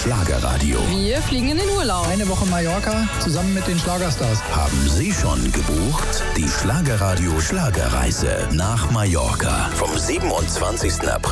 Schlagerradio. Wir fliegen in den Urlaub. Eine Woche Mallorca zusammen mit den Schlagerstars. Haben Sie schon gebucht? Die Schlagerradio Schlagerreise nach Mallorca vom 27. April